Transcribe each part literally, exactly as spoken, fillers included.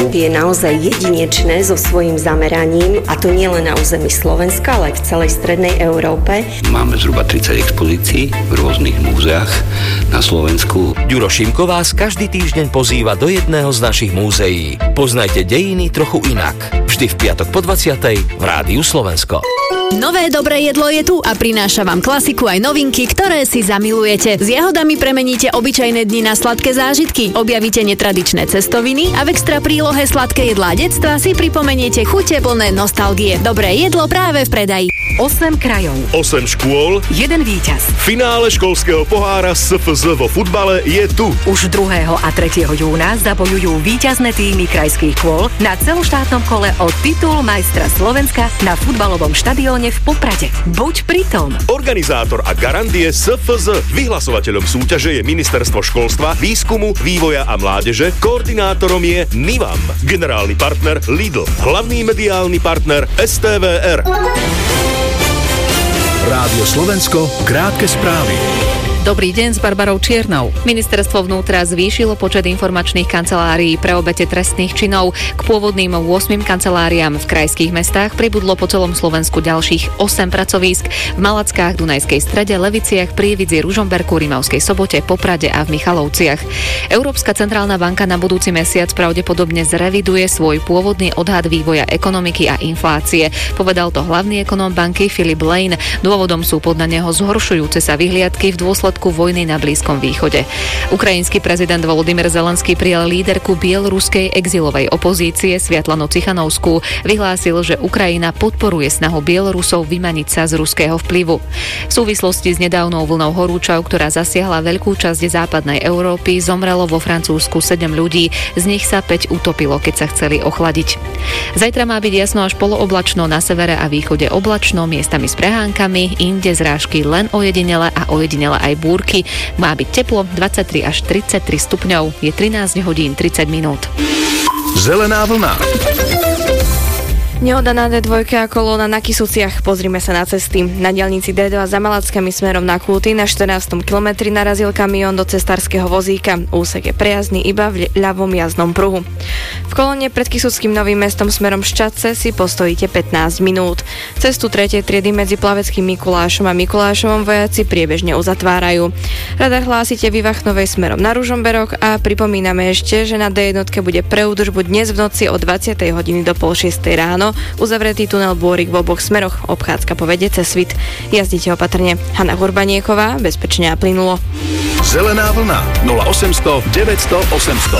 Je naozaj jedinečné so svojím zameraním, a to nie len na území Slovenska, ale aj v celej strednej Európe. Máme zhruba tridsať expozícií v rôznych múzeách na Slovensku. Ďuro Šimko vás každý týždeň pozýva do jedného z našich múzeí. Poznajte dejiny trochu inak. Vždy v piatok po dvadsiatej v Rádiu Slovensko. Nové dobré jedlo je tu a prináša vám klasiku aj novinky, ktoré si zamilujete. S jahodami premeníte obyčajné dni na sladké zážitky, objavíte netradičné cestoviny a v extra prílohe sladké jedlá detstva si pripomeniete chute plné nostalgie. Dobré jedlo práve v predaji. osem krajov, osem škôl, jeden víťaz. Finále školského pohára es ef zet vo futbale je tu. Už druhého a tretieho júna zabojujú víťazné týmy krajských škôl na celoštátnom kole o titul majstra Slovenska na futbalovom štadióne v Poprade. Buď pritom. Organizátor a garant je es ef zet. Vyhlasovateľom súťaže je Ministerstvo školstva, výskumu, vývoja a mládeže. Koordinátorom je Nivam. Generálny partner Lidl. Hlavný mediálny partner es té vé er. Rádio Slovensko, krátke správy. Dobrý deň, s Barbarou Čiernou. Ministerstvo vnútra zvýšilo počet informačných kancelárií pre obete trestných činov. K pôvodným ôsmim kanceláriám v krajských mestách pribudlo po celom Slovensku ďalších osem pracovísk v Malackách, Dunajskej Strede, Leviciach, Prievidzi, Ružomberku, Rimavskej Sobote, Poprade a v Michalovciach. Európska centrálna banka na budúci mesiac pravdepodobne zreviduje svoj pôvodný odhad vývoja ekonomiky a inflácie. Povedal to hlavný ekonóm banky Philip Lane. Dôvodom sú podľa neho zhoršujúce sa vyhliadky v dôsledku vojny na Blízkom východe. Ukrajinský prezident Volodymyr Zelenský prijal líderku bieloruskej exilovej opozície Sviatlanu Cichanovskú. Vyhlásil, že Ukrajina podporuje snahu Bielorusov vymaniť sa z ruského vplyvu. V súvislosti s nedávnou vlnou horúčav, ktorá zasiahla veľkú časť západnej Európy, zomrelo vo Francúzsku sedem ľudí, z nich sa päť utopilo, keď sa chceli ochladiť. Zajtra má byť jasno až polooblačno, na severe a východe oblačno, miestami s prehánkami, inde zrážky len ojedinele a ojedinele aj búrky. Má byť teplo dvadsaťtri až tridsaťtri stupňov. Je trinásť hodín tridsať minút. Zelená vlna. Nehoda na dé dva a kolóna na Kysuciach. Pozrime sa na cesty. Na diaľnici dé dva za Malackami smerom na Kúty na štrnástom kilometri narazil kamión do cestárskeho vozíka. Úsek je prejazdný iba v ľavom jazdnom pruhu. V kolóne pred Kysuckým Novým Mestom smerom Šťadce si postojíte pätnásť minút. Cestu tretej triedy medzi Plaveckým Mikulášom a Mikulášovom vojaci priebežne uzatvárajú. Radar hlásite Vyvachnovej smerom na Ružomberok a pripomíname ešte, že na dé jedna bude pre údržbu dnes v noci od dvadsiatej hodiny do pol šiestej ráno. Uzavretý tunel Bôrik v oboch smeroch. Obchádzka povede cez Svit. Jazdite opatrne. Hanna Hurbanieková, bezpečne a plynulo. Zelená vlna nula osemsto deväťsto osemsto.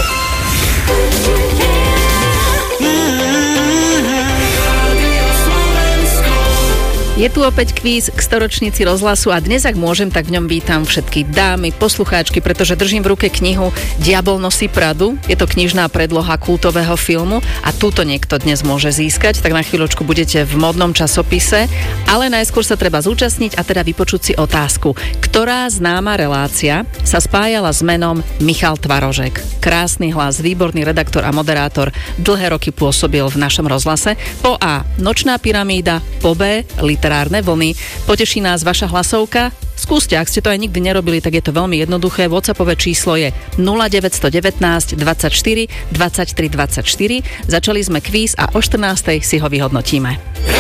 Je tu opäť kvíz k storočnici rozhlasu a dnes, ak môžem, tak v ňom vítam všetky dámy, poslucháčky, pretože držím v ruke knihu Diabol nosí Pradu. Je to knižná predloha kultového filmu a túto niekto dnes môže získať, tak na chvíľočku budete v modnom časopise, ale najskôr sa treba zúčastniť a teda vypočuť si otázku. Ktorá známa relácia sa spájala s menom Michal Tvarožek? Krásny hlas, výborný redaktor a moderátor, dlhé roky pôsobil v našom rozhlase. Po A. Nočná pyramída, po B. Literárne vlny. Poteší nás vaša hlasovka? Skúste, ak ste to aj nikdy nerobili, tak je to veľmi jednoduché. WhatsAppové číslo je nula deväť jedna deväť dvadsaťštyri dvadsaťtri dvadsaťštyri. Začali sme kvíz a o štrnástej si ho vyhodnotíme.